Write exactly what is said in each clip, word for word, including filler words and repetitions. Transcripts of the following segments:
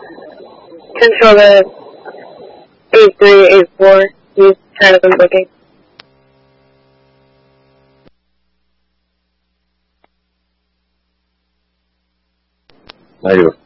Control the eight three eight four. He's kind of been looking. Negative.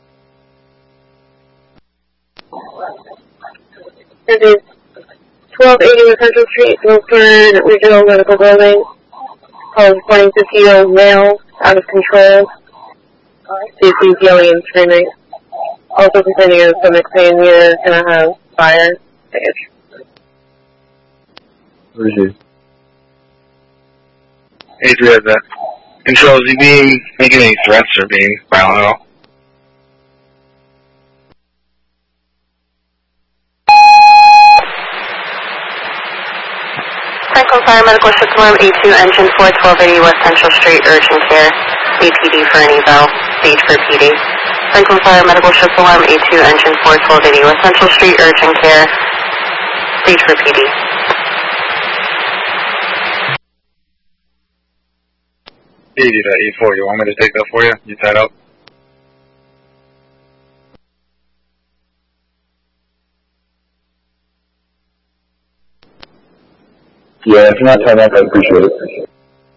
This is twelve eighty West Central Street, Guilford Regional Medical Building. Call reporting fifty-year-old male, out of control. He's yelling and screaming. Also complaining of stomach pain here, and I have fire stage. Where is he? Adrian has that. Control, is he being, making any threats or being violent at all? Franklin Fire Medical Ship Alarm A two, Engine four, twelve eighty West Central Street, Urgent Care. A P D for an eval. Stage for P D. Franklin Fire Medical Ship Alarm A two, Engine four, twelve eighty West Central Street, Urgent Care. Stage for P D. eighty to E four, you want me to take that for you? You tied up? Yeah, if you're not tied up, I appreciate it.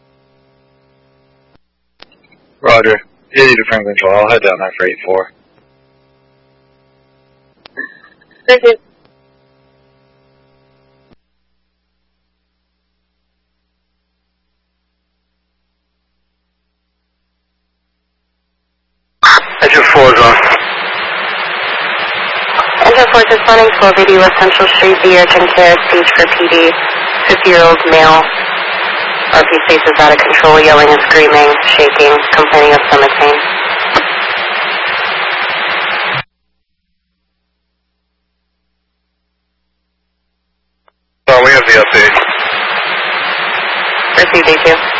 Roger. eighty to Franklin Control, I'll head down there for eight four. Thank you. Engine four is on. Engine four is responding, twelve eighty West Central Street, the Urgent Care. Stage for P D. fifty-year-old male. R P face is out of control, yelling and screaming, shaking, complaining of stomach pain. Oh, we have the update. Received, A two.